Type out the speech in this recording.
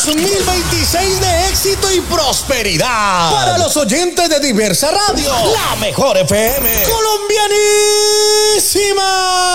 2026 de éxito y prosperidad para los oyentes de Diversa Radio, la mejor FM colombianísima.